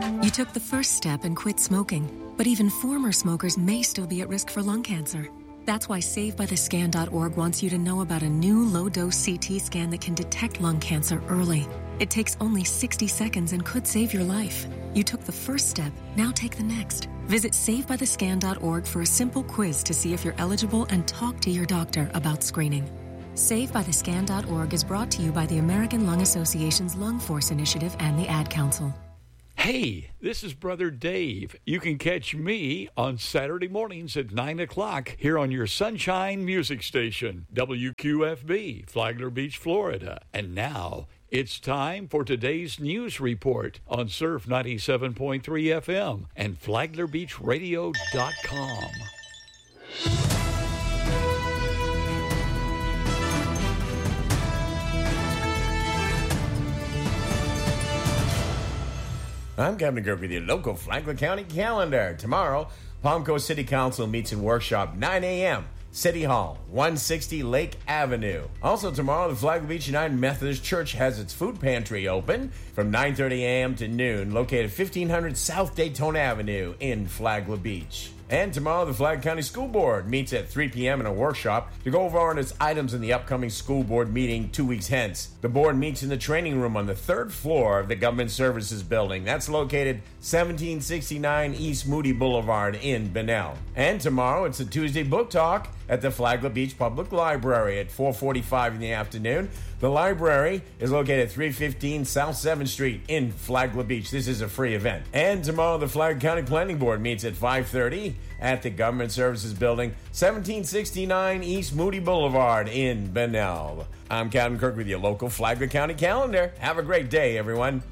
You took the first step and quit smoking, but even former smokers may still be at risk for lung cancer. That's why SaveByTheScan.org wants you to know about a new low-dose CT scan that can detect lung cancer early. It takes only 60 seconds and could save your life. You took the first step, now take the next. Visit SaveByTheScan.org for a simple quiz to see if you're eligible and talk to your doctor about screening. SaveByTheScan.org is brought to you by the American Lung Association's Lung Force Initiative and the Ad Council. Hey, this is Brother Dave. You can catch me on Saturday mornings at 9 o'clock here on your Sunshine Music Station, WQFB, Flagler Beach, Florida. And now it's time for today's news report on Surf 97.3 FM and FlaglerBeachRadio.com. I'm Kevin Kirk with your local Flagler County calendar. Tomorrow, Palm Coast City Council meets in workshop 9 a.m. City Hall, 160 Lake Avenue. Also tomorrow, the Flagler Beach United Methodist Church has its food pantry open from 9:30 a.m. to noon, located 1500 South Daytona Avenue in Flagler Beach. And tomorrow, the Flagler County School Board meets at 3 p.m. in a workshop to go over on its items in the upcoming school board meeting 2 weeks hence. The board meets in the training room on the third floor of the Government Services Building. That's located 1769 East Moody Boulevard in Bunnell. And tomorrow, it's a Tuesday book talk at the Flagler Beach Public Library at 4:45 in the afternoon. The library is located at 315 South 7th Street in Flagler Beach. This is a free event. And tomorrow, the Flagler County Planning Board meets at 5:30 at the Government Services Building, 1769 East Moody Boulevard in Bunnell. I'm Captain Kirk with your local Flagler County calendar. Have a great day, everyone.